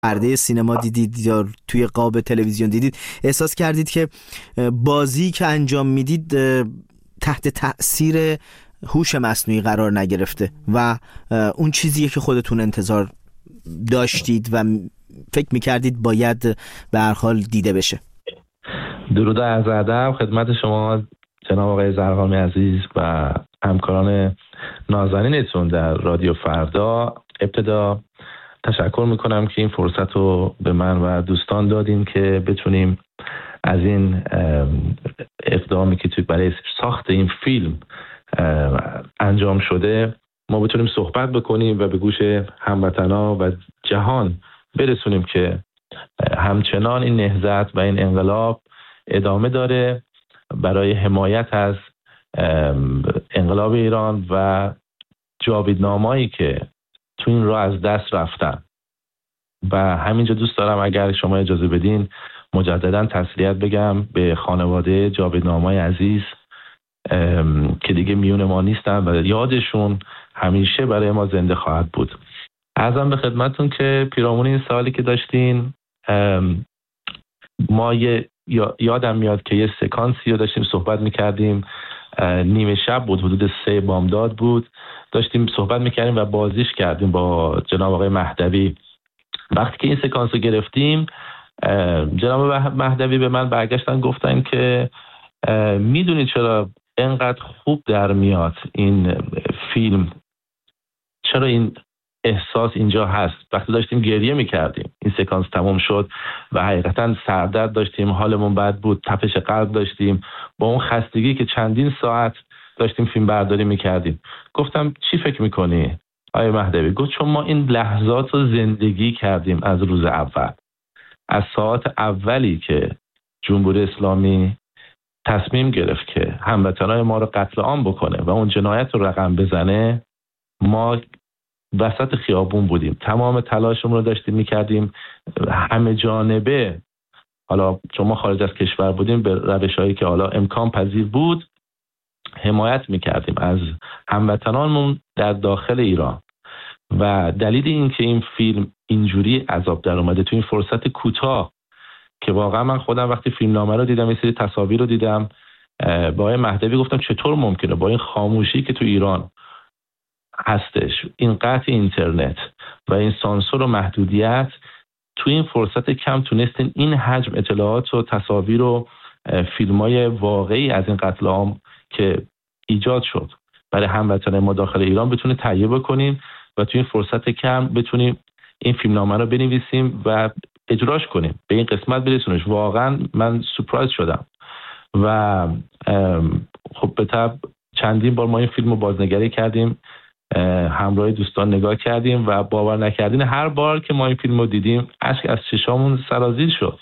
پرده سینما دیدید یا توی قاب تلویزیون دیدید، احساس کردید که بازی که انجام میدید تحت تأثیر هوش مصنوعی قرار نگرفته و اون چیزیه که خودتون انتظار داشتید و فکر میکردید باید به هر حال دیده بشه؟ درود و عرض ادب خدمت شما جناب آقای زرقامی عزیز و همکاران نازنینتون در رادیو فردا. ابتدا تشکر میکنم که این فرصت رو به من و دوستان دادین که بتونیم از این اقدامی که توی برای ساخت این فیلم انجام شده ما بتونیم صحبت بکنیم و به گوش هموطنا و جهان برسونیم که همچنان این نهضت و این انقلاب ادامه داره برای حمایت از انقلاب ایران و جاویدنامه‌ای که تو این راه از دست رفتن. و همینجا دوست دارم اگر شما اجازه بدین مجددا تسلیت بگم به خانواده جاویدنامه‌های عزیز که دیگه میون ما نیستن و یادشون همیشه برای ما زنده خواهد بود. عرضم به خدمتون که پیرامون این سوالی که داشتین، ما یادم میاد که یه سکانسی رو داشتیم صحبت میکردیم، نیمه شب بود، حدود 3 بامداد بود، داشتیم صحبت میکردیم و بازیش کردیم با جناب آقای مهدوی. وقتی که این سکانس رو گرفتیم جناب مهدوی به من برگشتن گفتن که میدونید چرا اینقدر خوب در میاد این فیلم، چرا این احساس اینجا هست؟ وقتی داشتیم گریه میکردیم این سکانس تموم شد و حقیقتا سردرد داشتیم، حالمون بد بود، تپش قلب داشتیم، با اون خستگی که چندین ساعت داشتیم فیلم برداری میکردیم. گفتم چی فکر میکنی آقای مهدوی؟ گفت چون ما این لحظات رو زندگی کردیم از روز اول، از ساعت اولی که جمهوری اسلامی تصمیم گرفت که هموطنای ما رو قتل عام بکنه و اون جنایت رو رقم بزنه، ما وسط خیابون بودیم، تمام تلاشمون رو داشتیم میکردیم همه جانبه، حالا چون ما خارج از کشور بودیم به روش‌هایی که حالا امکان پذیر بود حمایت میکردیم از هموطنانمون در داخل ایران. و دلیل این که این فیلم اینجوری عذاب در اومده تو این فرصت کوتاه که واقعا من خودم وقتی فیلمنامه رو دیدم، یه سری تصاویر رو دیدم، با آقای مهدوی گفتم چطور ممکنه با این خاموشی که تو ایران هستش، این قطع اینترنت و این سانسور و محدودیت، تو این فرصت کم تونستین این حجم اطلاعات و تصاویر و فیلمای واقعی از این قتل عام که ایجاد شد برای هموطنان ما داخل ایران بتونه تهیه بکنیم و تو این فرصت کم بتونیم این فیلمنامه رو بنویسیم و اجراش کنیم، به این قسمت برسونش. واقعا من سورپرایز شدم و خب به طب چندین بار ما این فیلم رو بازنگری کردیم، همراه دوستان نگاه کردیم و باور نکردین هر بار که ما این فیلم رو دیدیم اشک از چشامون سرازیر شد.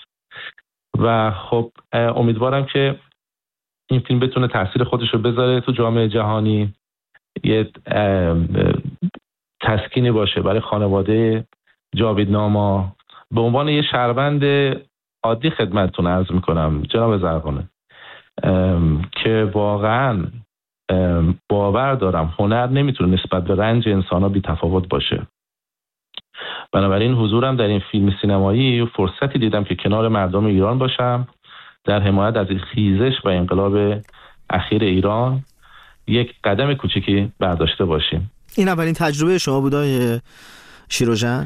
و خب امیدوارم که این فیلم بتونه تاثیر خودش رو بذاره تو جامعه جهانی، یه تسکینی باشه برای خانواده جاویدناما. به عنوان یه شهروند عادی خدمتتون عرض میکنم جناب زرقانه که واقعا باور دارم هنر نمیتونه نسبت به رنج انسان‌ها بی تفاوت باشه. بنابراین حضورم در این فیلم سینمایی فرصتی دیدم که کنار مردم ایران باشم، در حمایت از خیزش و انقلاب اخیر ایران یک قدم کوچکی برداشته باشیم. این اولین تجربه شما بود آقای شیروژن؟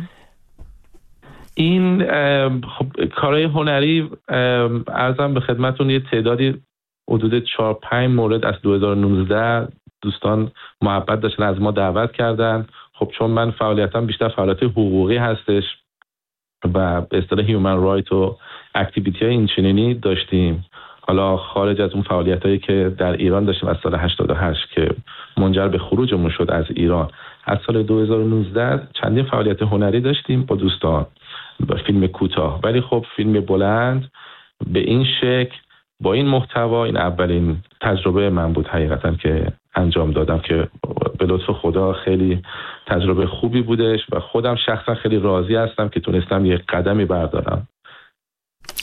این خب کارهای هنری عرضم به خدمتون یه تعدادی حدود 4-5 مورد از 2019 دوستان محبت داشتن از ما دعوت کردن. خب چون من فعالیتم بیشتر فعالیت حقوقی هستش و به اصطلاح هیومن رایت و اکتیویتی های اینچنینی داشتیم، حالا خارج از اون فعالیتایی که در ایران داشتیم از سال 88 که منجر به خروجمون شد از ایران، از سال 2019 چندین فعالیت هنری داشتیم با دوستان، با فیلم کوتاه ولی خب فیلم بلند به این شکل با این محتوا. این اولین تجربه من بود حقیقتا که انجام دادم که به لطف خدا خیلی تجربه خوبی بودش و خودم شخصا خیلی راضی هستم که تونستم یک قدمی بردارم.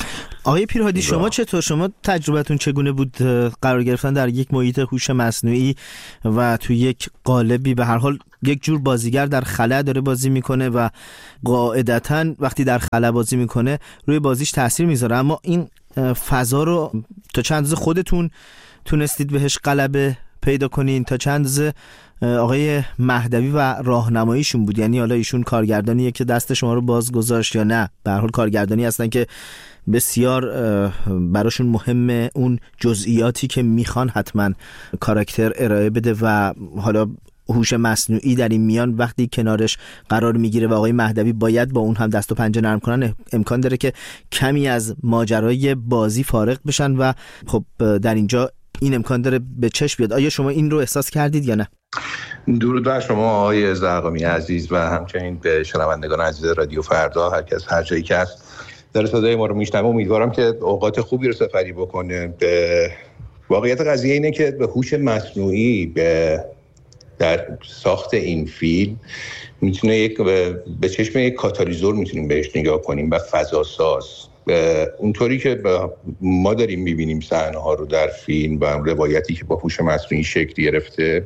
آقای پیرهادی شما چطور؟ شما تجربتون چگونه بود قرار گرفتن در یک محیط هوش مصنوعی و تو یک قالبی؟ به هر حال یک جور بازیگر در خلا داره بازی میکنه و قاعدتاً وقتی در خلا بازی میکنه روی بازیش تاثیر میذاره، اما این فضا رو تا چند روز خودتون تونستید بهش غلبه پیدا کنین؟ تا چند روز آقای مهدوی و راهنماییشون بود؟ یعنی حالا ایشون کارگردانیه که دست شما رو باز گذاشت یا نه؟ به هر حال کارگردانی هستن که بسیار براشون مهمه اون جزئیاتی که میخوان حتما کاراکتر ارائه بده و حالا هوش مصنوعی در این میان وقتی کنارش قرار میگیره و آقای مهدوی باید با اون هم دست و پنجه نرم کنن، امکان داره که کمی از ماجرای بازی فارغ بشن و خب در اینجا این امکان داره به چشم بیاد. آیا شما این رو احساس کردید یا نه؟ درود بر شما آقای زرقامی عزیز و همچنین به شنوندگان عزیز رادیو فردا، هر کس هر جایی که هست در صدای ما رو میشنوه. امیدوارم که اوقات خوبی رو سپری بکنه. واقعیت قضیه اینه که به هوش مصنوعی در ساخت این فیلم میتونه به چشم یک کاتالیزور میتونیم بهش نگاه کنیم و فضاساز. اونطوری که ما داریم میبینیم صحنه ها رو در فیلم و روایتی که با هوش مصنوعی شکل گرفته،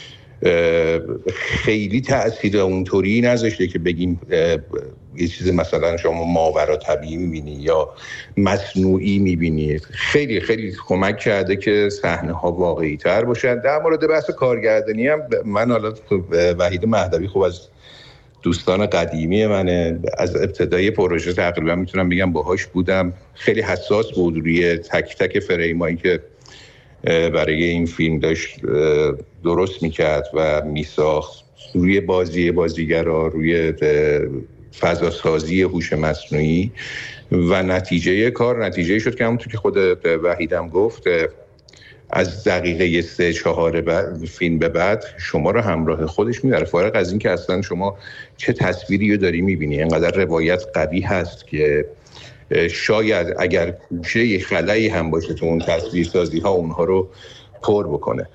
خیلی تأثیر اونطوری نذاشته که بگیم یه چیز مثلا شما ماورا-طبیعی میبینی یا مصنوعی میبینی. خیلی خیلی کمک کرده که صحنه ها واقعی تر باشن. در مورد بحث کارگردانی هم من حالا وحید مهدوی خوب از دوستان قدیمی منه، از ابتدای پروژه تقریبا میتونم بگم باهاش بودم. خیلی حساس بود روی تک تک فریمایی که برای این فیلم داشت درست میکرد و میساخت، روی بازی بازیگرا، روی فضاسازی هوش مصنوعی و نتیجه شد که همونطور که خود وحیدم گفت از دقیقه 3-4 فیلم به بعد شما رو همراه خودش میبره، فارغ از این که اصلا شما چه تصویری رو داری میبینی. اینقدر روایت قوی هست که شاید اگر کوشه یه خلایی هم باشه تو اون تصویرسازی ها اونها رو پر بکنه.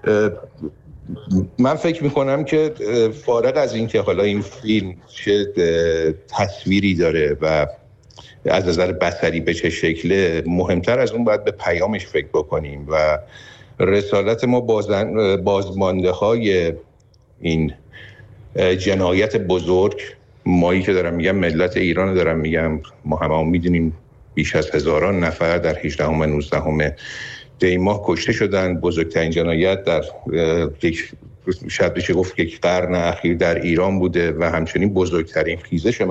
من فکر میکنم که فارغ از این که حالا این فیلم چه تصویری داره و از نظر بصری به چه شکله، مهمتر از اون باید به پیامش فکر بکنیم و رسالت ما بازمانده های این جنایت بزرگ، مایی که دارم میگم ملت ایران دارم میگم، ما همه میدونیم بیش از 1000 نفر در 18 و 19 دی ماه کشته شدن. بزرگترین جنایت در شاید بشه گفت یک قرن اخیر در ایران بوده و همچنین بزرگترین خیزش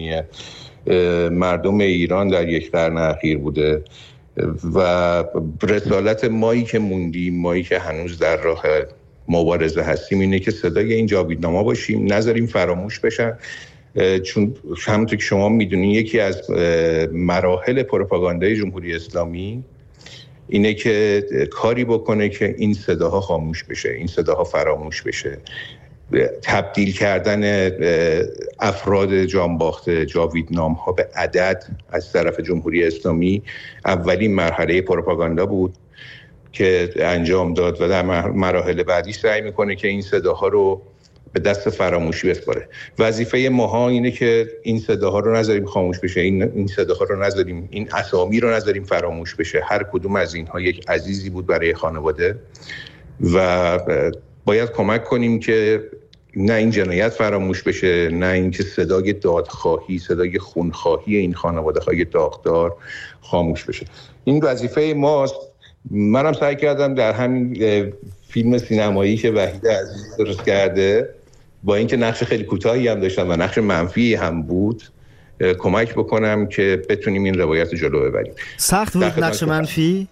مردم ایران در یک قرن اخیر بوده و رسالت مایی که موندیم، مایی که هنوز در راه مبارزه هستیم، اینه که صدای این جاویدنامه‌ها باشیم، نذاریم فراموش بشن. چون همونطور که شما میدونین یکی از مراحل پروپاگاندای جمهوری اسلامی اینه که کاری بکنه که این صداها خاموش بشه، این صداها فراموش بشه. تبدیل کردن افراد جانباخته، جاویدنام‌ها به عدد از طرف جمهوری اسلامی اولین مرحله پروپاگاندا بود که انجام داد و در مراحل بعدی سعی میکنه که این صداها رو به دست فراموشی بسپاره. وظیفه ماها اینه که این صداها رو نذاریم خاموش بشه، این صداها رو نذاریم، این اسامی رو نذاریم فراموش بشه. هر کدوم از اینها یک عزیزی بود برای خانواده و باید کمک کنیم که نه این جنایت فراموش بشه، نه اینکه صدای دادخواهی، صدای خونخواهی این خانواده‌های داغدار خاموش بشه. این وظیفه ماست. منم سعی کردم در همین فیلم سینمایی که وحید عزیز درست کرده، با اینکه نقش خیلی کوتاهی هم داشتم و نقش منفی هم بود، کمک بکنم که بتونیم این روایت جلو ببریم. سخت بود نقش منفی؟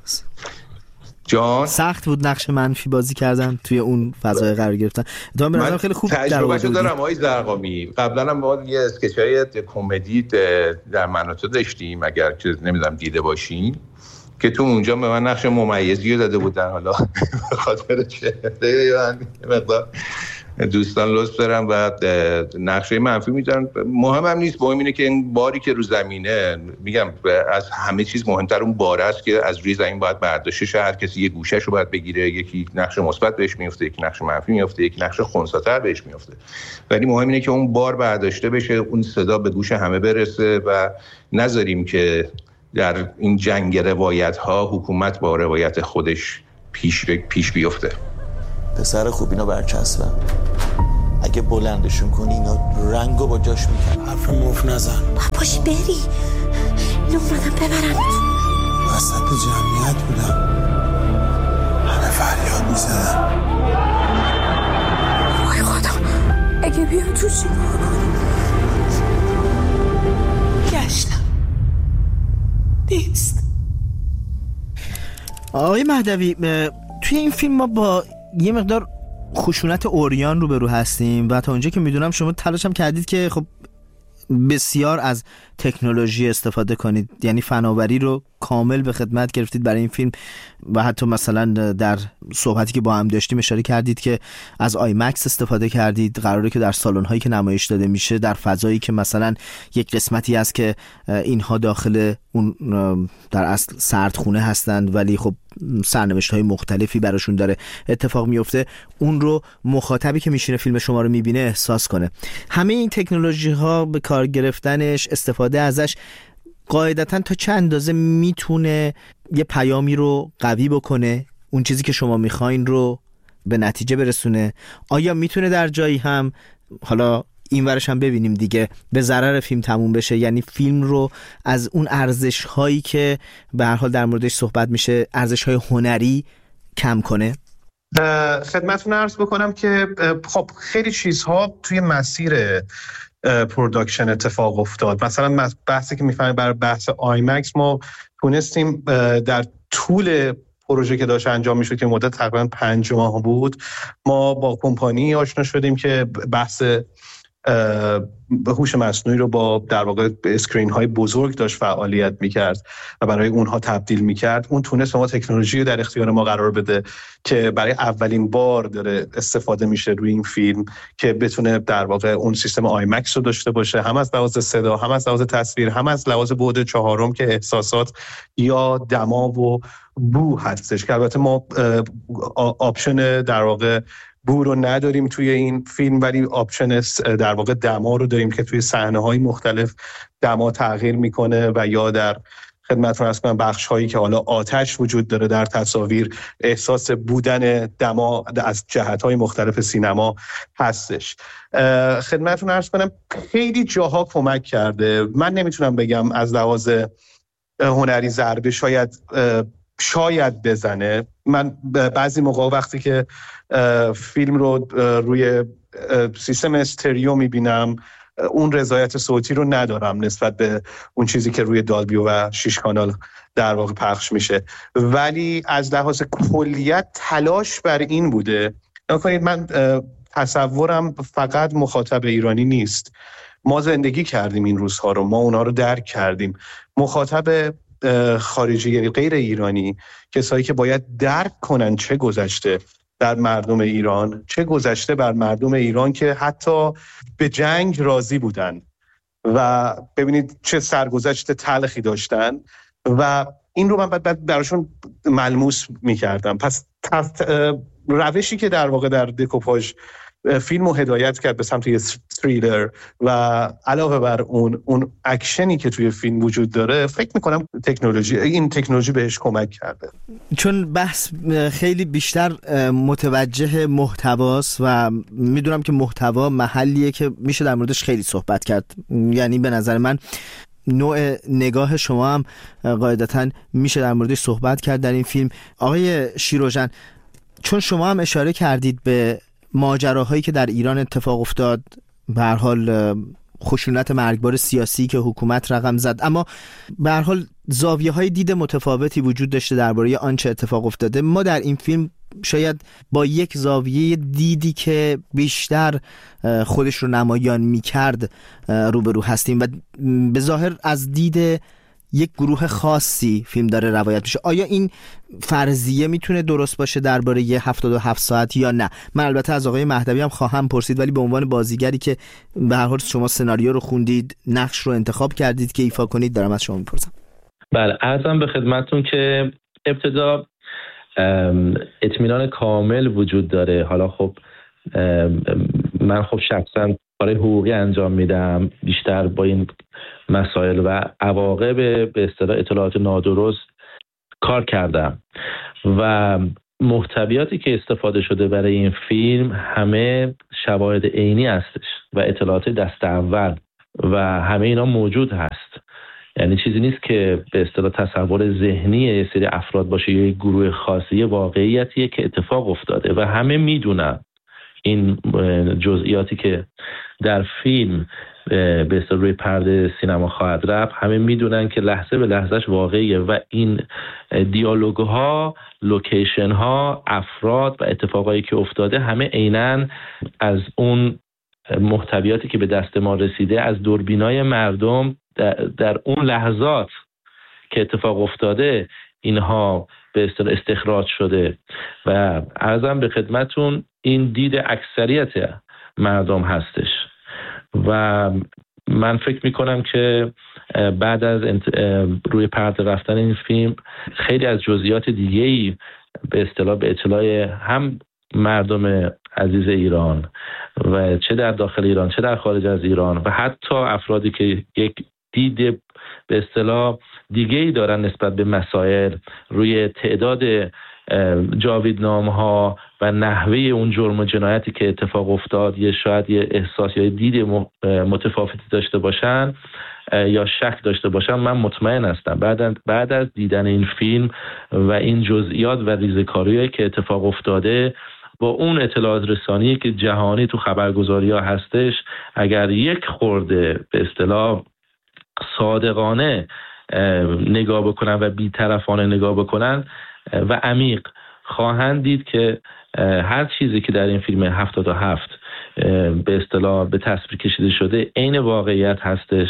جان؟ سخت بود نقش منفی بازی کردن توی اون فضای قرار گرفتن. من خیلی خوب تجربه‌شو دارم آقای زرقامی. قبلا هم ما یه اسکچ‌های کمدی در مناطق داشتیم، اگر که نمیدونم دیده باشین، که تو اونجا به من نقش ممیزی رو داده بودن. حالا به خاطر چه مقدار دوستان لطف دارم و نقشه منفی میذارن. مهم هم نیست، مهم اینه که این باری که رو زمینه، میگم از همه چیز مهمتر اون بار است که از روی زمین باید برداشته شه. هر کسی یه گوشه‌ش رو باید بگیره، یکی نقش مثبت بهش میفته، یکی نقش منفی میفته، یکی نقش خنثی‌تر بهش میفته. ولی مهم اینه که اون بار برداشته بشه، اون صدا به گوش همه برسه و نذاریم که در این جنگ روایت ها حکومت با روایت خودش پیش بیفته. پسر خوب اینو برچسبم، اگه بلندشون کنی اینا رنگو با جاش میکنن. حرف موف نزن. پاشی بری، اینو اومدم ببرم. وسط جمعیت بودم، همه فریاد میزدن. وای خدا، اگه بیا تو چیکار کنم؟ گشتم نیست. آقای مهدوی، توی این فیلم ما با یه مقدار خشونت عریان روبرو هستیم و تا اونجا که میدونم شما تلاش هم کردید که خب بسیار از تکنولوژی استفاده کنید، یعنی فناوری رو کامل به خدمت گرفتید برای این فیلم و حتی مثلا در صحبتی که با هم داشتیم اشاره کردید که از آی مکس استفاده کردید. قراره که در سالن هایی که نمایش داده میشه در فضایی که مثلا یک قسمتی هست که اینها داخل اون در اصل سردخونه هستند ولی خب سرنوشت های مختلفی براشون داره اتفاق میفته، اون رو مخاطبی که میشینه فیلم شما رو میبینه احساس کنه. همه این تکنولوژی ها به کار گرفتنش، استفاده ازش قاعدتاً تا چند اندازه میتونه یه پیامی رو قوی بکنه، اون چیزی که شما میخواین رو به نتیجه برسونه؟ آیا میتونه در جایی هم، حالا این ورش هم ببینیم دیگه، به ضرر فیلم تموم بشه، یعنی فیلم رو از اون ارزش هایی که به هر حال در موردش صحبت میشه، ارزش های هنری کم کنه؟ خدمتتون عرض بکنم که خب خیلی چیزها توی مسیر پروداکشن اتفاق افتاد. مثلا بحثی که میفهمیم برای بحث آی مکس ما تونستیم در طول پروژه که داشت انجام میشد که مدت تقریبا 5 ماه بود، ما با کمپانی آشنا شدیم که بحث هوش مصنوعی رو با در واقع اسکرین های بزرگ داشت فعالیت میکرد و برای اونها تبدیل میکرد. اون تونست ما تکنولوژی رو در اختیار ما قرار بده که برای اولین بار داره استفاده میشه روی این فیلم که بتونه در واقع اون سیستم آی مکس رو داشته باشه، هم از لحاظ صدا، هم از لحاظ تصویر، هم از لحاظ بعد چهارم که احساسات یا دما و بو هستش که البته ما آپشن در واقع بو رو نداریم توی این فیلم، ولی آپشن در واقع دما رو داریم که توی صحنه‌های مختلف دما تغییر میکنه و یا در خدمتتون عرض کنم بخش‌هایی که حالا آتش وجود داره در تصاویر احساس بودن دما از جهت‌های مختلف سینما هستش. خدمتتون عرض کنم خیلی جاها کمک کرده. من نمیتونم بگم از لحاظ هنری ضربه شاید بزنه. من بعضی موقع وقتی که فیلم رو روی سیستم استریو میبینم اون رضایت صوتی رو ندارم نسبت به اون چیزی که روی دالبی و 6 کانال در واقع پخش میشه، ولی از لحاظ کلیت تلاش بر این بوده. نکنید من تصورم فقط مخاطب ایرانی نیست، ما زندگی کردیم این روزها رو، ما اونا رو درک کردیم. مخاطب خارجی یعنی غیر ایرانی، کسایی که باید درک کنن چه گذشته در مردم ایران، چه گذشته بر مردم ایران که حتی به جنگ راضی بودن و ببینید چه سرگذشت تلخی داشتن و این رو من بعد براشون ملموس میکردم. پس روشی که در واقع در دکوپاژ فیلم رو هدایت کرد به سمت یه تریلر و علاوه بر اون اکشنی که توی فیلم وجود داره، فکر میکنم این تکنولوژی بهش کمک کرده. چون بحث خیلی بیشتر متوجه محتواست و میدونم که محتوا محلیه که میشه در موردش خیلی صحبت کرد، یعنی به نظر من نوع نگاه شما هم قاعدتاً میشه در موردش صحبت کرد در این فیلم. آقای شیروژن، چون شما هم اشاره کردید به ماجراهایی که در ایران اتفاق افتاد، به هر حال خشونت مرگبار سیاسی که حکومت رقم زد، اما به هر حال زاویه‌های دید متفاوتی وجود داشته درباره آنچه اتفاق افتاده. ما در این فیلم شاید با یک زاویه دیدی که بیشتر خودش رو نمایان می‌کرد روبرو هستیم و به ظاهر از دید یک گروه خاصی فیلم داره روایت میشه. آیا این فرضیه میتونه درست باشه درباره 77 ساعت یا نه؟ من البته از آقای مهدوی هم خواهم پرسید، ولی به عنوان بازیگری که به هر حال شما سناریو رو خوندید، نقش رو انتخاب کردید که ایفا کنید، دارم از شما میپرسم. بله، عرضم به خدمتتون که ابتدا اطمینان کامل وجود داره. حالا خب من خب شخصا کارهای حقوقی انجام میدم، بیشتر با این مسائل و عواقب به اصطلاح اطلاعات نادرست کار کردم و محتویاتی که استفاده شده برای این فیلم همه شواهد عینی هستش و اطلاعات دست اول و همه اینا موجود هست. یعنی چیزی نیست که به اصطلاح تصور ذهنی یه سری افراد باشه یا یک گروه خاصی، واقعیتیه که اتفاق افتاده و همه میدونن این جزئیاتی که در فیلم به اصطلاح روی پرده سینما خواهد رفت، همه میدونن که لحظه به لحظهش واقعیه و این دیالوگ ها، لوکیشن ها، افراد و اتفاقایی که افتاده همه عیناً از اون محتویاتی که به دست ما رسیده از دوربینای مردم در اون لحظات که اتفاق افتاده اینها به اصطلاح استخراج شده و عرضم به خدمتون این دید اکثریت مردم هستش و من فکر میکنم که بعد از روی پرده رفتن این فیلم خیلی از جزئیات دیگه‌ای به اطلاع هم مردم عزیز ایران و چه در داخل ایران چه در خارج از ایران و حتی افرادی که یک دید به اصطلاح دیگه‌ای دارن نسبت به مسائل روی تعداد جاویدنامه‌ها و نحوه اون جرم و جنایتی که اتفاق افتاد یا شاید یه احساس یا دید متفاوتی داشته باشن یا شک داشته باشن، من مطمئن هستم بعد از دیدن این فیلم و این جزئیات و ریزه‌کاری‌هایی که اتفاق افتاده با اون اطلاعات رسانی که جهانی تو خبرگزاری‌ها هستش، اگر یک خورده به اصطلاح صادقانه نگاه بکنن و بی‌طرفانه نگاه بکنن و عمیق، خواهند دید که هر چیزی که در این فیلم 77 به اصطلاح به تصویر کشیده شده عین واقعیت هستش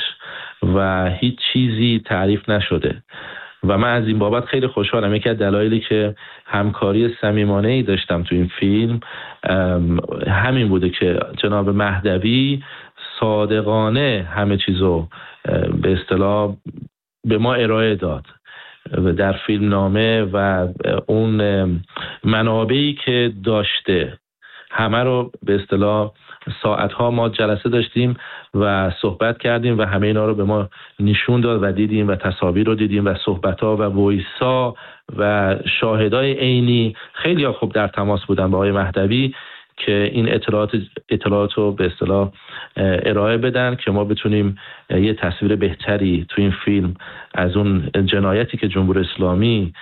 و هیچ چیزی تعریف نشده و من از این بابت خیلی خوشحالم. یکی از دلایلی که همکاری صمیمانه‌ای داشتم تو این فیلم همین بوده که جناب مهدوی صادقانه همه چیزو به اصطلاح به ما ارائه داد در فیلم نامه و اون منابعی که داشته همه رو به اصطلاح ساعتها ما جلسه داشتیم و صحبت کردیم و همه اینا رو به ما نشون داد و دیدیم و تصاویر رو دیدیم و صحبت‌ها و وایسا و شاهدای عینی. خیلی خوب در تماس بودن با آقای مهدوی که این اطلاعات رو به اصطلاح ارائه بدن که ما بتونیم یه تصویر بهتری تو این فیلم از اون جنایتی که جمهوری اسلامی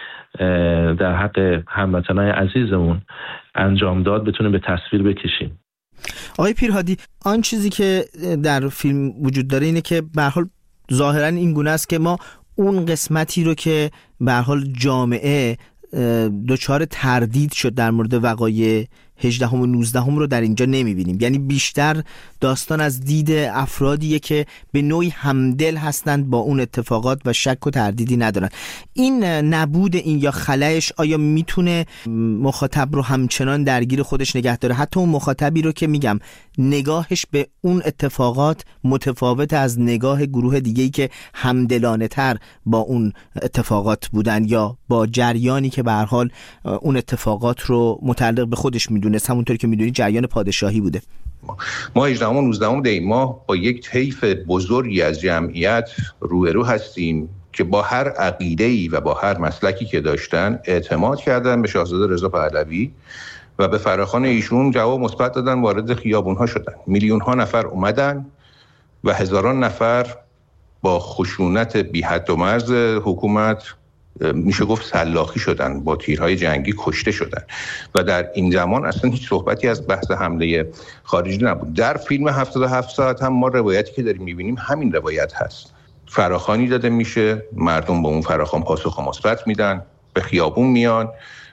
در حق هموطنان عزیزمون انجام داد بتونیم به تصویر بکشیم. آقای پیرهادی، آن چیزی که در فیلم وجود داره اینه که به هر حال ظاهرا این گونه است که ما اون قسمتی رو که به هر حال جامعه دچار تردید شد در مورد وقایع 18 و 19 رو در اینجا نمیبینیم. یعنی بیشتر داستان از دید افرادیه که به نوعی همدل هستند با اون اتفاقات و شک و تردیدی ندارن. این نبود این یا خلأش آیا میتونه مخاطب رو همچنان درگیر خودش نگه داره، حتی اون مخاطبی رو که میگم نگاهش به اون اتفاقات متفاوت از نگاه گروه دیگه‌ای که همدلانه تر با اون اتفاقات بودن یا با جریانی که به هر حال اون اتفاقات رو متعلق به خودش میدونست، همونطور که میدونی جریان پادشاهی بوده. ما 18 و 19 دی ما با یک طیف بزرگی از جمعیت روبرو هستیم که با هر عقیده‌ای و با هر مسلکی که داشتن اعتماد کردن به شاهزاده رضا پهلوی و به فراخوان ایشون جواب مثبت دادن، وارد خیابون‌ها شدن، میلیون‌ها نفر اومدن و هزاران نفر با خشونت بی حد و مرز حکومت میشه گفت سلاخی شدن، با تیرهای جنگی کشته شدن و در این زمان اصلا هیچ صحبتی از بحث حمله خارجی نبود. در فیلم 77 ساعت هم ما روایتی که داریم میبینیم همین روایت هست. فراخوانی داده میشه، مردم با اون فراخوان پاسخ مثبت میدن، به خیابون میان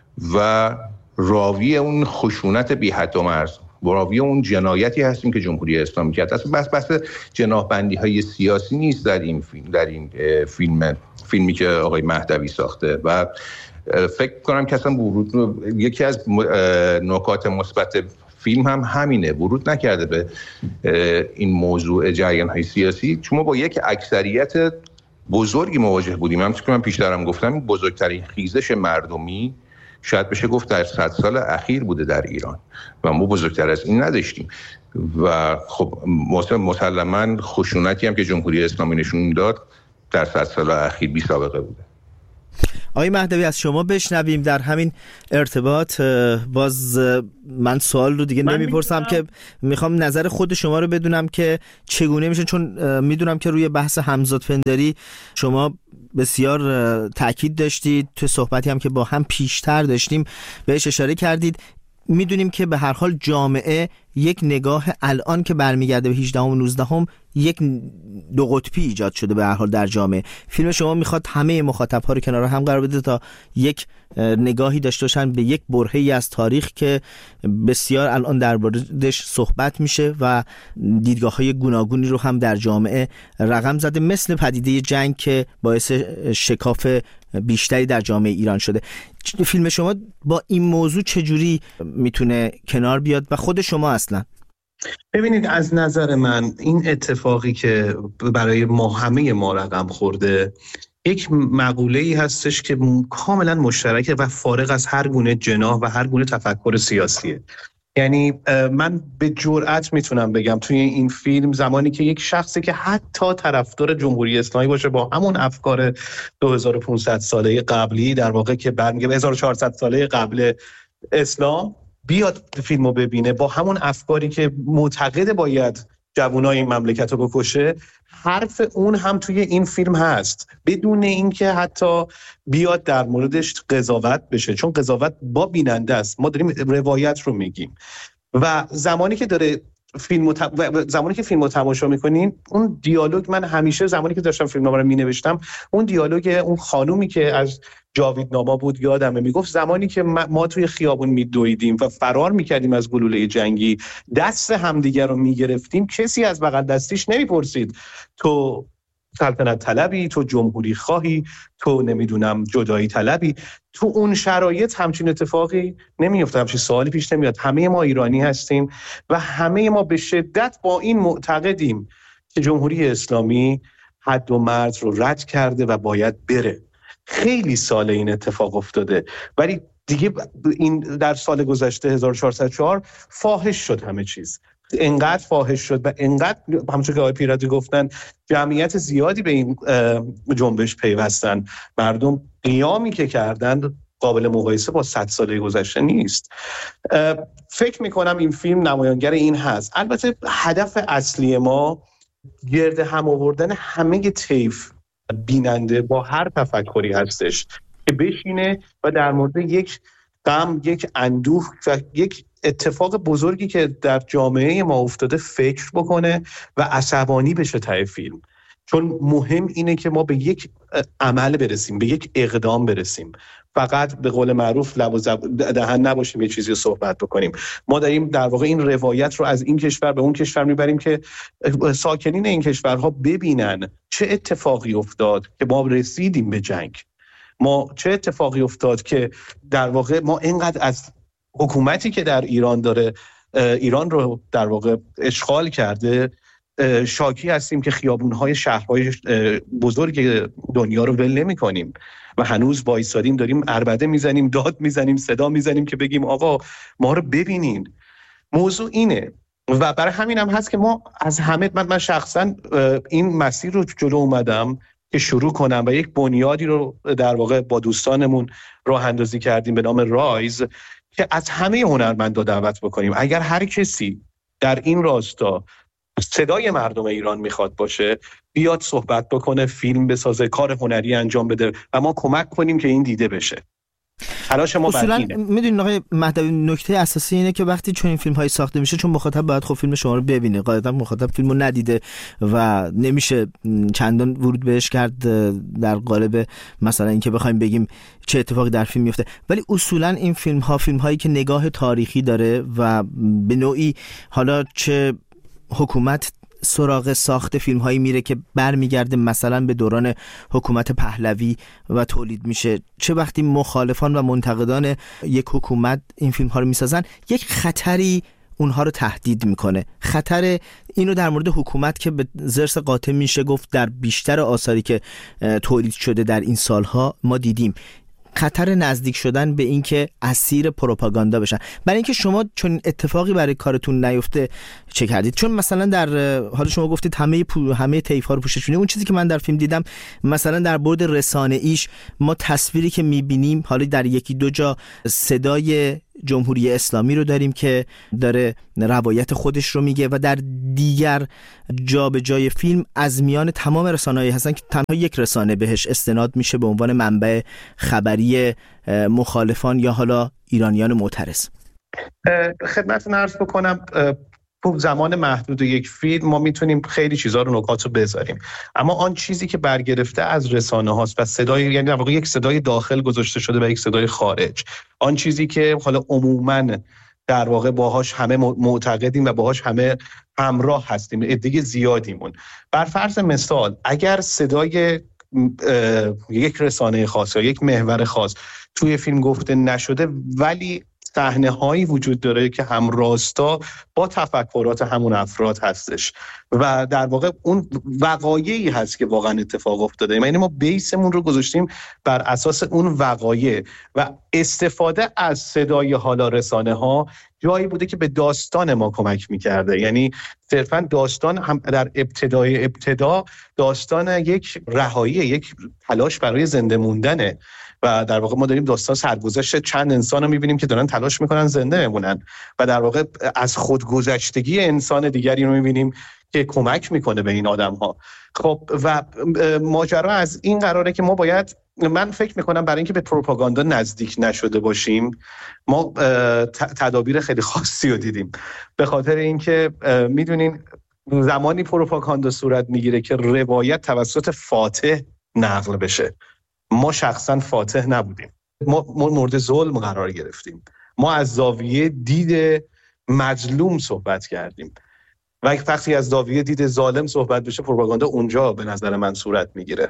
و راوی اون خشونت بی حد و مرز، راوی اون جنایتی هستیم که جمهوری اسلامی کرد. اصلا بحث جناح‌بندی های سیاسی نیست در این فیلمی که آقای مهدوی ساخته و فکر کنم که اصلا یکی از نکات مثبت فیلم هم همینه، ورود نکرده به این موضوع جریان‌های سیاسی، چون ما با یک اکثریت بزرگی مواجه بودیم. همونطور که من پیشترم گفتم، بزرگترین خیزش مردمی شاید بشه گفت در 100 سال اخیر بوده در ایران و ما بزرگتر از این نداشتیم. و خب مسلماً خشونتی هم که جمهوری اسلامی نشون داد در 100 سال اخیر بی سابقه بوده. آقای مهدوی از شما بشنویم در همین ارتباط. باز من سوال رو دیگه نمیپرسم که میخوام نظر خود شما رو بدونم که چگونه میشه، چون میدونم که روی بحث همزاد پنداری شما بسیار تاکید داشتید، تو صحبتی هم که با هم پیشتر داشتیم بهش اشاره کردید. میدونیم که به هر حال جامعه یک نگاه الان که برمیگرده به 18 و 19 یک دو قطبی ایجاد شده به هر حال در جامعه. فیلم شما میخواد همه مخاطب‌ها رو کنار هم قرار بده تا یک نگاهی داشته باشن به یک برهه‌ای از تاریخ که بسیار الان درباره‌اش صحبت میشه و دیدگاه‌های گوناگونی رو هم در جامعه رقم زده، مثل پدیده جنگ که باعث شکاف بیشتری در جامعه ایران شده. فیلم شما با این موضوع چجوری میتونه کنار بیاد و خود شما اصلا؟ ببینید، از نظر من این اتفاقی که برای ما همه ما رقم خورده یک مقوله‌ای هستش که کاملا مشترکه و فارغ از هر گونه جناح و هر گونه تفکر سیاسیه. یعنی من به جرئت میتونم بگم توی این فیلم زمانی که یک شخصی که حتی طرفدار جمهوری اسلامی باشه با همون افکار 2500 ساله قبلی، در واقع که برمیگه به 1400 ساله قبل اسلام، بیاد فیلمو ببینه با همون افکاری که معتقد باید جوانای این مملکت رو بکشه، حرف اون هم توی این فیلم هست بدون اینکه حتی بیاد در موردش قضاوت بشه، چون قضاوت با بیننده است. ما داریم روایت رو میگیم و زمانی که داره زمانی که فیلمو تماشا میکنین اون دیالوگ، من همیشه زمانی که داشتم فیلمنامه رو مینوشتم اون دیالوگ اون خانومی که از جاویدنامه بود یادمه، میگفت زمانی که ما توی خیابون میدویدیم و فرار میکردیم از گلوله جنگی، دست همدیگر رو میگرفتیم، کسی از بغل دستیش نمیپرسید تو سلطنت طلبی، تو جمهوری خواهی، تو نمیدونم جدایی طلبی. تو اون شرایط همچین اتفاقی نمیفته، همچین سوالی پیش نمیاد. همه ما ایرانی هستیم و همه ما به شدت با این معتقدیم که جمهوری اسلامی حد و مرز رو رد کرده و باید بره. خیلی سال این اتفاق افتاده، ولی دیگه این در سال گذشته 1404 فاحش شد همه چیز، انقدر فاحش شد و انقدر همونطور که آقای پیرتی گفتن جمعیت زیادی به این جنبش پیوستن. مردم قیامی که کردن قابل مقایسه با 100 ساله گذشته نیست. فکر میکنم این فیلم نمایانگر این هست. البته هدف اصلی ما گرد هم آوردن همه طیف بیننده با هر تفکری هستش که بشینه و در مورد یک غم، یک اندوه و یک اتفاق بزرگی که در جامعه ما افتاده فکر بکنه و عصبانی بشه ته فیلم. چون مهم اینه که ما به یک عمل برسیم، به یک اقدام برسیم، فقط به قول معروف لب و دهن نباشیم یه چیزی رو صحبت بکنیم. ما داریم در واقع این روایت رو از این کشور به اون کشور میبریم که ساکنین این کشورها ببینن چه اتفاقی افتاد که ما رسیدیم به جنگ، ما چه اتفاقی افتاد که در واقع ما اینقدر از حکومتی که در ایران داره ایران رو در واقع اشغال کرده شاکی هستیم که خیابون‌های شهرهای بزرگ دنیا رو ول نمی‌کنیم و هنوز وایسادیم داریم عربده میزنیم، داد میزنیم، صدا میزنیم که بگیم آقا ما رو ببینین. موضوع اینه و برای همین هم هست که ما از همه من شخصا این مسیر رو جلو اومدم که شروع کنم و یک بنیادی رو در واقع با دوستانمون راه اندازی کردیم به نام رایز که از همه هنرمندا دعوت بکنیم اگر هر کسی در این راستا صدای مردم ایران میخواد باشه بیاد صحبت بکنه، فیلم بسازه، کار هنری انجام بده و ما کمک کنیم که این دیده بشه. تلاش ما اصولا اینه. میدونین آقای مهدوی، نکته اساسی اینه که وقتی چون این فیلم های ساخته میشه، چون مخاطب باید خب فیلم شما رو ببینه، قاعدتا مخاطب فیلمو ندیده و نمیشه چندان ورود بهش کرد در قالب مثلا اینکه بخوایم بگیم چه اتفاقی در فیلم میفته، ولی اصولا این فیلم هایی که نگاه تاریخی داره و به نوعی حالا چه حکومت سراغ ساخت فیلم هایی میره که برمیگرده مثلا به دوران حکومت پهلوی و تولید میشه، چه وقتی مخالفان و منتقدان یک حکومت این فیلم ها رو میسازن، یک خطری اونها رو تهدید میکنه. خطر اینو در مورد حکومت که به ضرس قاطع میشه گفت در بیشتر آثاری که تولید شده در این سالها ما دیدیم. خطر نزدیک شدن به اینکه اسیر پروپاگاندا بشن. برای اینکه شما چون اتفاقی برای کارتون نیفته چه کردید؟ چون مثلا در حال شما گفتید همه طیف ها رو پوشش میدید. اون چیزی که من در فیلم دیدم مثلا در بعد رسانه ایش ما تصویری که میبینیم حالا در یکی دو جا صدای جمهوری اسلامی رو داریم که داره روایت خودش رو میگه و در دیگر جا به جای فیلم از میان تمام رسانه‌ای هستن که تنها یک رسانه بهش استناد میشه به عنوان منبع خبری مخالفان یا حالا ایرانیان معترض. خدمتتون عرض بکنم تو زمان محدود یک فیلم ما میتونیم خیلی چیزا رو نکات رو بذاریم، اما آن چیزی که برگرفته از رسانه هاست و صدای، یعنی در واقع یک صدای داخل گذاشته شده و یک صدای خارج، آن چیزی که حالا عموماً در واقع باهاش همه معتقدیم و باهاش همه همراه هستیم، عده زیادیمون. بر فرض مثال اگر صدای یک رسانه خاص یا یک محور خاص توی فیلم گفته نشده ولی صحنه هایی وجود داره که هم راستا با تفکرات همون افراد هستش و در واقع اون وقایعی هست که واقعا اتفاق افتاده، یعنی ما بیسمون رو گذاشتیم بر اساس اون وقایع و استفاده از صدای حالا رسانه ها جایی بوده که به داستان ما کمک میکرده. یعنی صرفا داستان هم در ابتدا داستان یک رهایی، یک تلاش برای زنده موندنه و در واقع ما داریم داستان سرگذشت چند انسان رو میبینیم که دارن تلاش میکنن زنده بمونن و در واقع از خودگذشتگی انسان دیگری رو میبینیم که کمک میکنه به این آدم ها. خب و ماجرا از این قراره که ما باید، من فکر میکنم برای اینکه به پروپاگاندا نزدیک نشده باشیم ما تدابیر خیلی خاصی رو دیدیم، به خاطر اینکه میدونین زمانی پروپاگاندا صورت میگیره که روایت توسط فاتح نقل بشه. ما شخصا فاتح نبودیم، ما مورد ظلم قرار گرفتیم، ما از زاویه دید مظلوم صحبت کردیم و وقتی از زاویه دید ظالم صحبت بشه پروپاگاندا اونجا به نظر من صورت میگیره.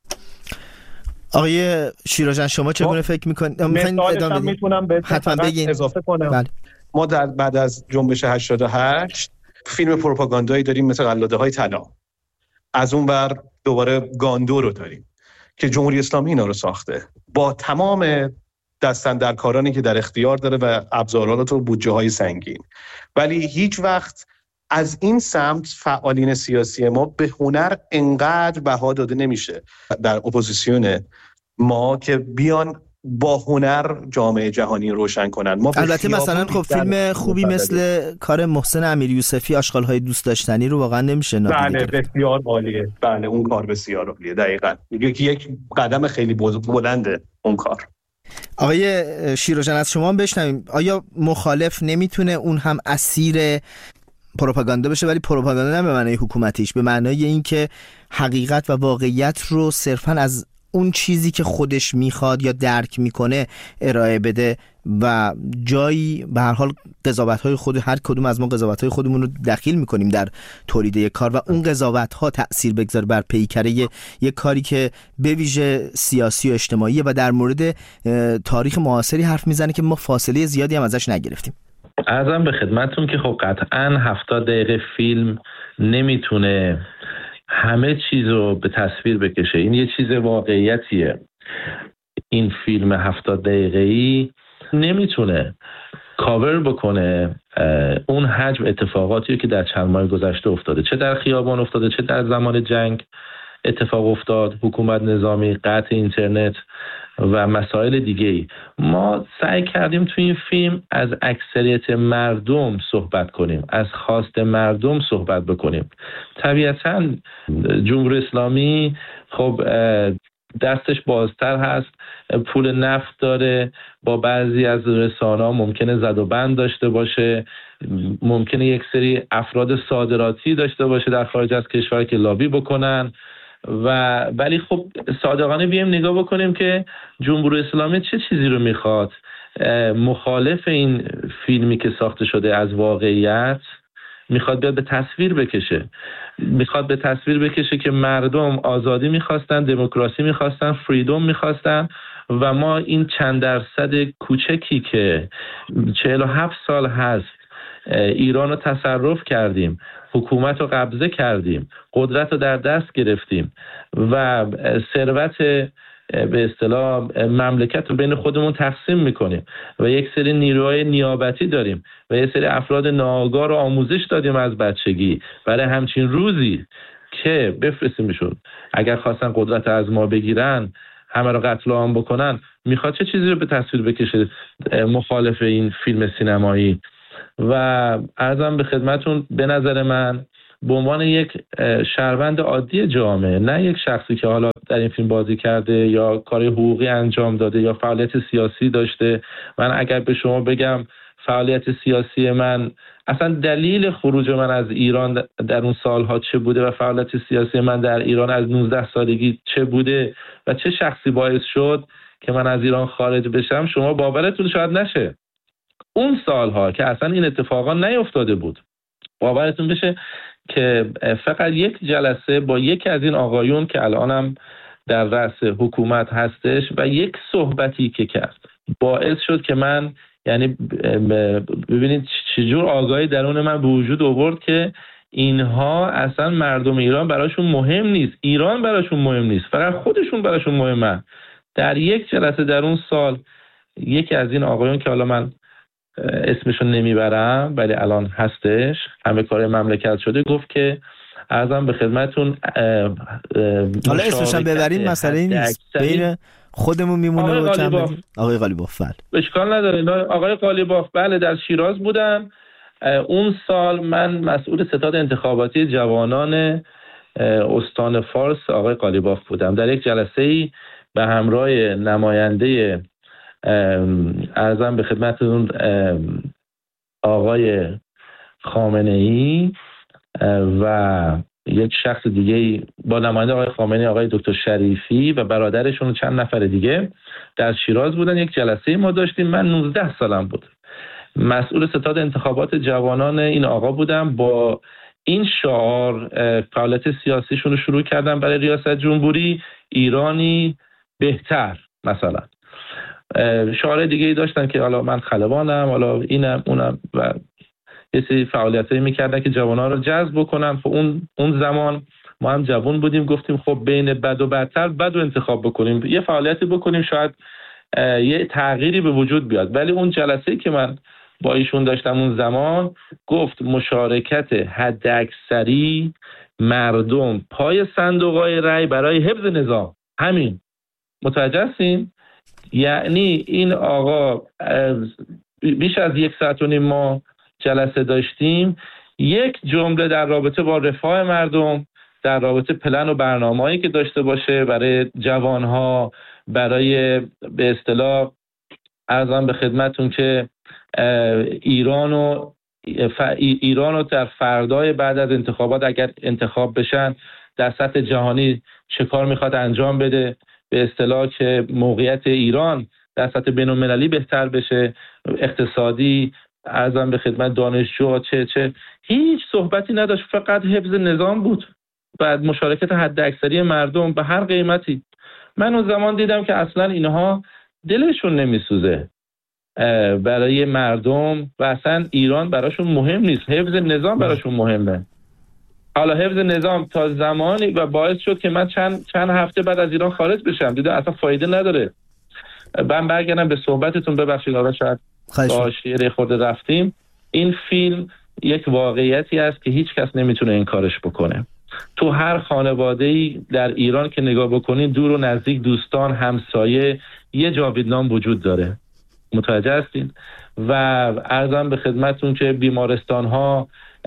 آقای شیراجان شما چگونه فکر میکنید؟ میتونم حتما بگین. اضافه کنم. بله. ما بعد از جنبش 88 فیلم پروپاگاندایی داریم مثل قلاده های طلا، از اون بر دوباره گاندو رو داریم که جمهوری اسلامی اینا رو ساخته با تمام دستاندرکارانی که در اختیار داره و ابزارات و بودجه های سنگین، ولی هیچ وقت از این سمت فعالین سیاسی ما به هنر انقدر بها داده نمیشه در اپوزیسیون ما که بیان با هنر جامعه جهانی روشن کنن. ما البته مثلا خب فیلم خوبی مثل کار محسن امیریوسفی آشغال‌های دوست داشتنی رو واقعا نمیشه نادیده گرفت. بله بسیار عالیه. بله اون کار بسیار عالیه. دقیقاً یک قدم خیلی بلنده اون کار. آقای شیراجان از شما بشنویم، آیا مخالف نمیتونه اون هم اسیر پروپاگاندا بشه، ولی پروپاگاندا نه به معنای حکومتیش، به معنای اینکه حقیقت و واقعیت رو صرفاً از اون چیزی که خودش میخواد یا درک میکنه ارائه بده و جایی به هر حال قضاوت‌های خود هر کدوم از ما قضاوت‌های خودمون رو دخیل میکنیم در تولید یک کار و اون قضاوت‌ها تأثیر بگذاره بر پیکره یک کاری که به ویژه سیاسی و اجتماعی و در مورد تاریخ معاصری حرف میزنه که ما فاصله زیادی هم ازش نگرفتیم. عرضم به خدمتتون که خب قطعاً 70 دقیقه فیلم نمیتونه همه چیز رو به تصویر بکشه. این یه چیز واقعیتیه. این فیلم 70 دقیقه‌ای نمیتونه کاور بکنه اون حجم اتفاقاتی که در چند ماه گذشته افتاده، چه در خیابان افتاده، چه در زمان جنگ اتفاق افتاد، حکومت نظامی، قطع اینترنت و مسائل دیگه‌ای. ما سعی کردیم تو این فیلم از اکثریت مردم صحبت کنیم، از خواست مردم صحبت بکنیم. طبیعتاً جمهوری اسلامی خب دستش بازتر هست، پول نفت داره، با بعضی از رسانه‌ها ممکنه زد و بند داشته باشه، ممکنه یک سری افراد صادراتی داشته باشه در خارج از کشور که لابی بکنن ولی خب صادقانه بیایم نگاه بکنیم که جمهوری اسلامی چه چیزی رو میخواد. مخالف این فیلمی که ساخته شده از واقعیت میخواد بیاد به تصویر بکشه، میخواد به تصویر بکشه که مردم آزادی میخواستن، دموکراسی میخواستن، فریدم میخواستن و ما این چند درصد کوچکی که 47 سال هست ایران رو تصرف کردیم، حکومت رو قبضه کردیم، قدرت رو در دست گرفتیم و ثروت به اصطلاح مملکت رو بین خودمون تقسیم میکنیم و یک سری نیروهای نیابتی داریم و یک سری افراد ناآگاه رو آموزش دادیم از بچگی برای همچین روزی که بفرستیمشون اگر خواستن قدرت از ما بگیرن، همه رو قتل عام بکنن، میخواد چه چیزی رو به تصویر بکشه مخالف این فیلم سینمایی. و عرضم به خدمتون، به نظر من به عنوان یک شهروند عادی جامعه، نه یک شخصی که حالا در این فیلم بازی کرده یا کار حقوقی انجام داده یا فعالیت سیاسی داشته، من اگر به شما بگم فعالیت سیاسی من، اصلا دلیل خروج من از ایران در اون سالها چه بوده و فعالیت سیاسی من در ایران از 19 سالگی چه بوده و چه شخصی باعث شد که من از ایران خارج بشم، شما باورتون شاید نشه. اون سالها که اصلا این اتفاقا نیفتاده بود، باورتون بشه که فقط یک جلسه با یکی از این آقایون که الانم در رأس حکومت هستش و یک صحبتی که کرد باعث شد که من، یعنی ببینید چجور آگاهی درون من به وجود آورد که اینها اصلا مردم ایران براشون مهم نیست، ایران براشون مهم نیست، فقط خودشون براشون مهمه. در یک جلسه در اون سال یکی از این آقایون که حالا من اسمشون نمیبرم ولی الان هستش، همه کار مملکت شده، گفت که عرضم به خدمتون حالا اسمش هم ببریم مسئله نیست، بین خودمون میمونه. آقای قالیباف اشکال نداره. آقای قالیباف بله در شیراز بودن. اون سال من مسئول ستاد انتخاباتی جوانان استان فارس آقای قالیباف بودم. در یک جلسه‌ای به همراه نماینده عرضم به خدمتتون آقای خامنه‌ای و یک شخص دیگه با نماینده آقای خامنه‌ای، آقای دکتر شریفی و برادرشون و چند نفر دیگه در شیراز بودن. یک جلسه ما داشتیم. من 19 سالم بود. مسئول ستاد انتخابات جوانان این آقا بودم. با این شعار فعالیت سیاسیشون رو شروع کردم برای ریاست جمهوری، ایرانی بهتر مثلا. شعار دیگه ای داشتن که حالا من خلبانم، حالا اینم اونم و یه سری فعالیتایی میکردن که جوانان رو جذب بکنن. خب اون زمان ما هم جوان بودیم، گفتیم خب بین بد و بدتر بد و انتخاب بکنیم، یه فعالیتی بکنیم شاید یه تغییری به وجود بیاد. ولی اون جلسه‌ای که من با ایشون داشتم اون زمان گفت مشارکت حداکثری مردم پای صندوق‌های رای برای حفظ نظام. همین، متوجه هستین؟ یعنی این آقا بیش از 1.5 ساعت ما جلسه داشتیم. یک جمله در رابطه با رفاه مردم، در رابطه پلن و برنامه‌ای که داشته باشه برای جوانها، برای به اصطلاح عرضم به خدمتون که ایرانو در فردای بعد از انتخابات اگر انتخاب بشن در سطح جهانی چه کار میخواد انجام بده، به اصطلاح که موقعیت ایران در سطح بین‌المللی بهتر بشه، اقتصادی، عرضم به خدمت دانشجو چه هیچ صحبتی نداشت، فقط حفظ نظام بود. بعد مشارکت حداکثری مردم به هر قیمتی. من اون زمان دیدم که اصلا اینها دلشون نمیسوزه برای مردم و اصلا ایران براشون مهم نیست، حفظ نظام براشون مهمه. حالا حفظ نظام تا زمانی و باعث شد که من چند هفته بعد از ایران خارج بشم. دیدم اصلا فایده نداره. من برگردم به صحبتتون، ببخشید آقا شاید با شیره خورده رفتیم. این فیلم یک واقعیتی است که هیچ کس نمیتونه انکارش بکنه. تو هر خانواده‌ای در ایران که نگاه بکنید، دور و نزدیک، دوستان، همسایه، یه جاویدنام وجود داره. متوجه هستین؟ و عرضم به خدمتون که بیمارستان‌ها،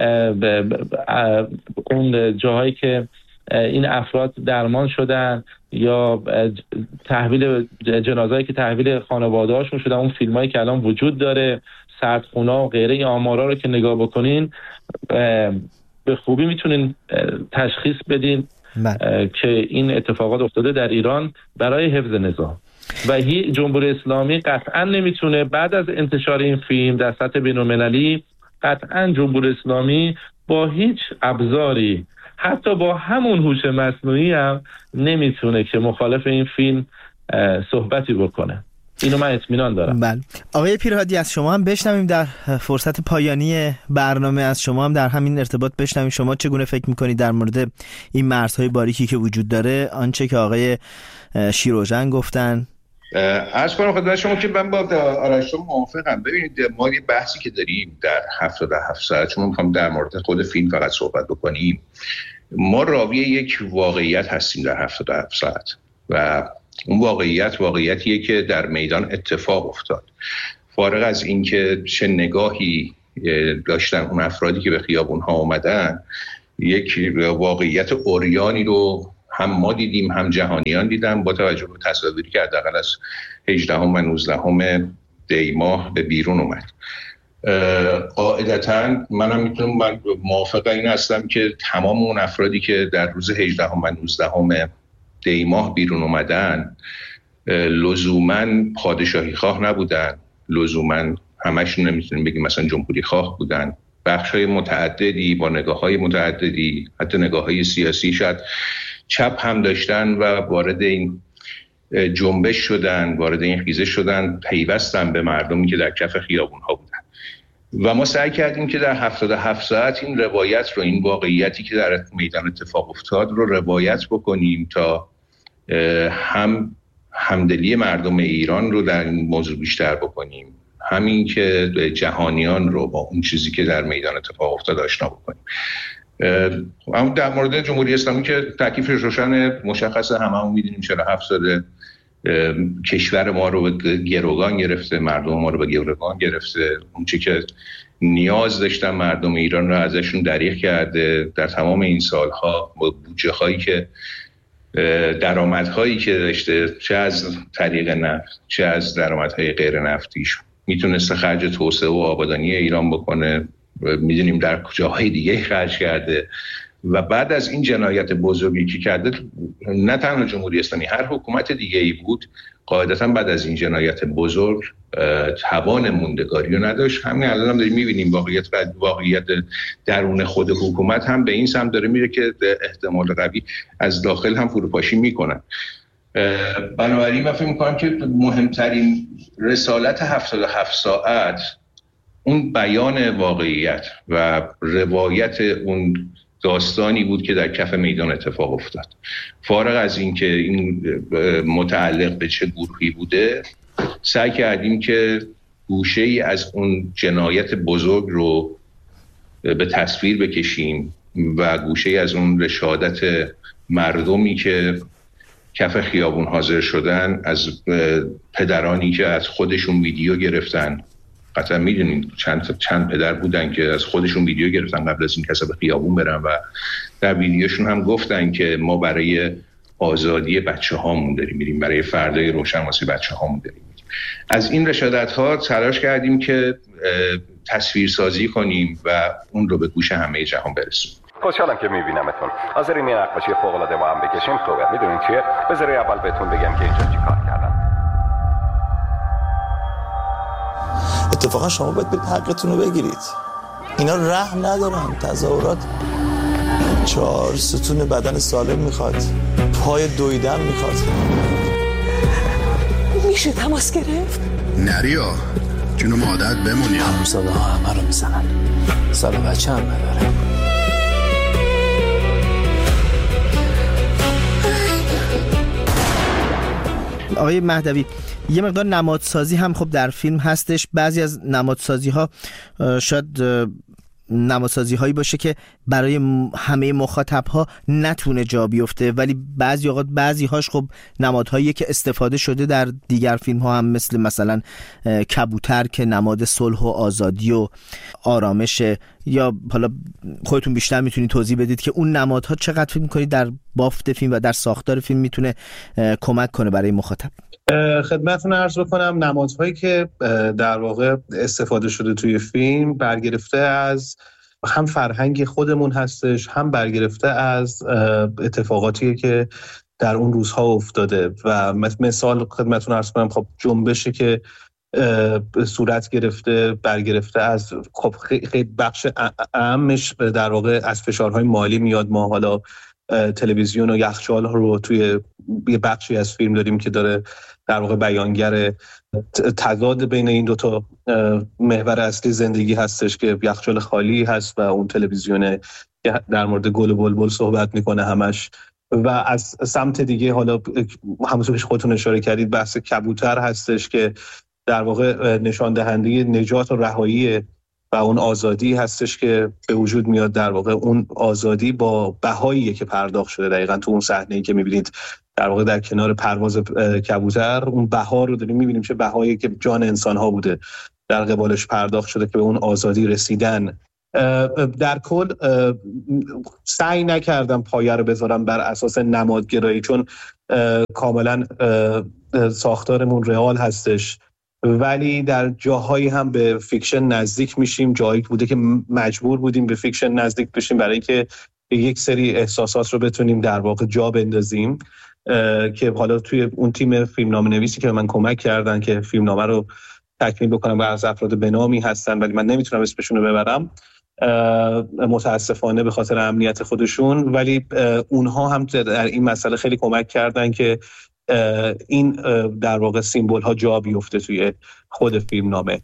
اون جاهایی که این افراد درمان شدن یا تحویل جنازه‌ای که تحویل خانواده‌هاشون شدن، اون فیلمایی که الان وجود داره، سردخونه‌ها و غیره، این آمارا رو که نگاه بکنین به خوبی میتونین تشخیص بدین که این اتفاقات افتاده در ایران برای حفظ نظام. و جمهوری اسلامی قطعا نمیتونه بعد از انتشار این فیلم در سطح بین‌المللی، قطعا جمهوری اسلامی با هیچ ابزاری، حتی با همون هوش مصنوعی هم نمیتونه که مخالف این فیلم صحبتی بکنه. اینو من اطمینان دارم. بله. آقای پیرهادی از شما هم بشنویم در فرصت پایانی برنامه، از شما هم در همین ارتباط بشنویم شما چگونه فکر میکنید در مورد این مرزهای باریکی که وجود داره، آنچه که آقای شیروژن گفتن. عرض کنم خدمت شما که من با آرش موافقم. ببینید ما یه بحثی که داریم در 77 ساعت، چون میخوام در مورد خود فیلم فقط صحبت بکنیم، ما راوی یک واقعیت هستیم در 77 ساعت و اون واقعیتیه که در میدان اتفاق افتاد. فارغ از اینکه چه نگاهی داشتن اون افرادی که به خیابون‌ها اومدن، یک واقعیت عریانی رو هم ما دیدیم هم جهانیان دیدن، با توجه به تصاویری که حداقل از 18 و 19 دی ماه به بیرون اومد. قاعدتاً من موافق این هستم که تمام اون افرادی که در روز 18 و 19 دی ماه بیرون اومدن لزوماً پادشاهی خواه نبودن، لزوماً همشون نمیتونیم بگیم مثلا جمهوری خواه بودن. بخشای متعددی با نگاه‌های متعددی، حتی نگاه‌های سیاسی شاید چپ هم داشتن و وارد این جنبش شدن، وارد این خیزش شدن، پیوستن به مردمی که در کف خیابون‌ها بودن. و ما سعی کردیم که در 77 ساعت این روایت رو، این واقعیتی که در میدان اتفاق افتاد رو روایت بکنیم تا هم همدلی مردم ایران رو در این موضوع بیشتر بکنیم، همین که جهانیان رو با اون چیزی که در میدان اتفاق افتاد آشنا بکنیم. اما در مورد جمهوری اسلامی که تکلیفش روشن، مشخصه، هممون می‌دونیم 47 سال کشور ما رو به گروگان گرفته، مردم ما رو به گروگان گرفته. اون چیزی که نیاز داشتن مردم ایران رو ازشون دریغ کرده. در تمام این سالها با بودجه‌هایی که درآمدهایی که داشته، چه از طریق نفت چه از درآمدهای غیر نفتیش، میتونسته خرج توسعه و آبادانی ایران بکنه. میدونیم در جاهای دیگه خرج کرده و بعد از این جنایت بزرگی که کرده، نه تنها جمهوری اسلامی، هر حکومت دیگه ای بود قاعدتا بعد از این جنایت بزرگ توان موندگاری رو نداشت. همین الان هم داریم میبینیم واقعیت درون خود حکومت هم به این سمت داره میره که احتمال قوی از داخل هم فروپاشی میکنن. بنابراین من فکر میکنم که مهمترین رسالت 77 ساعت اون بیان واقعیت و روایت اون داستانی بود که در کف میدان اتفاق افتاد. فارغ از این که این متعلق به چه گروهی بوده، سعی کردیم که گوشه‌ای از اون جنایت بزرگ رو به تصویر بکشیم و گوشه‌ای از اون رشادت مردمی که کف خیابون حاضر شدن، از پدرانی که از خودشون ویدیو گرفتن. قطعا میدونین چند پدر بودن که از خودشون ویدیو گرفتن قبل از این کسا به خیابون برن و در ویدیوشون هم گفتن که ما برای آزادی بچه هامون داریم میریم، برای فردای روشن واسه بچه هامون داریم میریم. از این رشادت ها تلاش کردیم که تصویر سازی کنیم و اون رو به گوش همه جهان برسونیم. خوشحالم که میبینمتون. حاضرین یه نقاشی فوق‌العاده با هم بکشیم؟ خوبه. میدونین چیه؟ بذارید اول بهتون بگم که اینجا چیکار کردم. اتفاقا شما باید برید حقتون رو بگیرید. اینا رحم ندارن. تظاهرات 4 ستون بدن سالم میخواد، پای دویدن میخواد. میشه تماس گرفت؟ نریا جونم عادت بمونی. همساده ها همه رو میزنن، سال بچه هم نداره. آقای مهدوی، یه مقدار نمادسازی هم خب در فیلم هستش. بعضی از نمادسازی ها شاید نمادسازی هایی باشه که برای همه مخاطب ها نتونه جا بیفته، ولی بعضی اوقات بعضی هاش خب نمادهایی که استفاده شده در دیگر فیلم ها هم، مثل مثلا کبوتر که نماد صلح و آزادی و آرامشه، یا حالا خودتون بیشتر میتونید توضیح بدید که اون نمادها چقدر فکر میکنید در بافت فیلم و در ساختار فیلم میتونه کمک کنه برای مخاطب؟ خدمتتون عرض بکنم نمادهایی که در واقع استفاده شده توی فیلم برگرفته از هم فرهنگ خودمون هستش، هم برگرفته از اتفاقاتی که در اون روزها افتاده. و مثال خدمتتون عرض کنم، خب جنبشی که صورت گرفته برگرفته از خب خیلی بخش اهمش در واقع از فشارهای مالی میاد. ما حالا تلویزیون و یخچال رو توی یه بخشی از فیلم داریم که داره در واقع بیانگر تضاد بین این دوتا محور اصلی زندگی هستش که یخچال خالی هست و اون تلویزیونه که در مورد گل و بلبل صحبت میکنه همش. و از سمت دیگه حالا همونطور که خودتون اشاره کردید بحث کبوتر هستش که در واقع نشان دهنده نجات و رهایی و اون آزادی هستش که به وجود میاد. در واقع اون آزادی با بهاییه که پرداخت شده. دقیقاً تو اون صحنه‌ای که می‌بینید در واقع در کنار پرواز کبوتر اون بها رو داریم می‌بینیم چه بهایی که جان انسان‌ها بوده در قبالش پرداخت شده که به اون آزادی رسیدن. در کل سعی نکردم پایه رو بذارم بر اساس نمادگرایی، چون کاملا ساختارمون رئال هستش، ولی در جاهایی هم به فیکشن نزدیک میشیم. جایی بوده که مجبور بودیم به فیکشن نزدیک بشیم برای اینکه یک سری احساسات رو بتونیم در واقع جا بندازیم که حالا توی اون تیم فیلمنامه نویسی که من کمک کردن که فیلمنامه رو تکمیل بکنم و از افراد بنامی هستن ولی من نمیتونم اسمشون رو ببرم متاسفانه به خاطر امنیت خودشون، ولی اونها هم در این مسئله خیلی کمک کردن که این در واقع سیمبول ها جا بیفته توی خود فیلمنامه.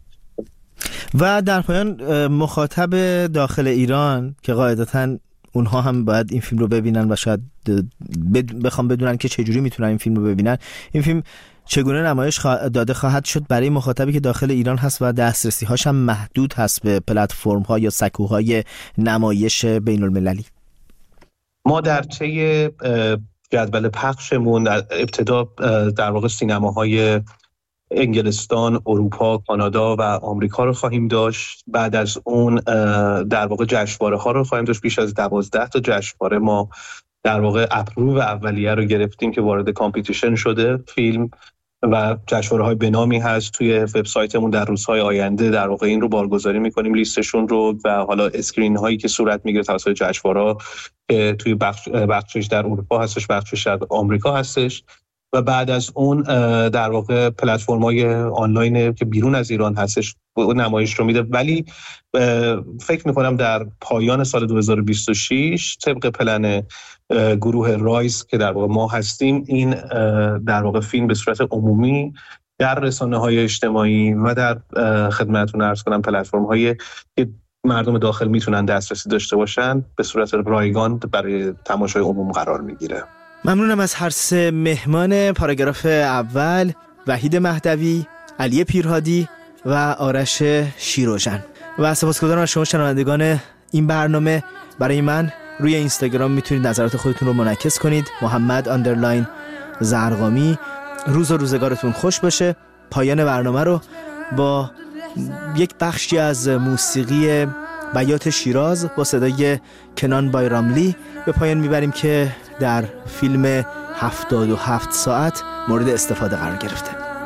و در پایان مخاطب داخل ایران که قاعدتاً اونها هم باید این فیلم رو ببینن و شاید بخوام بدونن که چجوری میتونن این فیلم رو ببینن، این فیلم چگونه نمایش داده خواهد شد برای مخاطبی که داخل ایران هست و دسترسی هاش هم محدود هست به پلتفرم ها یا سکوهای نمایش بین المللی؟ ما در طی جدول پخشمون در ابتدا در واقع سینماهای انگلستان، اروپا، کانادا و آمریکا رو خواهیم داشت. بعد از اون در واقع جشنواره ها رو خواهیم داشت. بیش از 12 تا جشنواره ما در واقع اپروو اولیه رو گرفتیم که وارد کامپیتیشن شده فیلم و جشنواره های بنامی هست. توی وبسایتمون در روزهای آینده در واقع این رو بارگذاری می‌کنیم، لیستشون رو، و حالا اسکرین هایی که صورت میگیره توسط جشنواره که توی بخشش در اروپا هستش، بخشش در آمریکا هستش. و بعد از اون در واقع پلتفرم‌های آنلاین که بیرون از ایران هستش نمایش رو میده. ولی فکر میکنم در پایان سال 2026 طبق پلن گروه رایز که در واقع ما هستیم، این در واقع فیلم به صورت عمومی در رسانه‌های اجتماعی و در خدمتتون عرض کنم پلتفرم‌های که مردم داخل میتونن دسترسی داشته باشن به صورت رایگان برای تماشای عموم قرار میگیره. ممنونم از هر سه مهمان پاراگراف اول، وحید مهدوی، علی پیرهادی و آرش شیروژن. و سپاسگزارم از شما شنوندگان این برنامه. برای من روی اینستاگرام میتونید نظرات خودتون رو منعکس کنید، محمد_زرقامی. روز و روزگارتون خوش باشه. پایان برنامه رو با یک بخشی از موسیقی بیات شیراز با صدای کنان بایراملی به پایان میبریم که در فیلم 77 ساعت مورد استفاده قرار گرفته.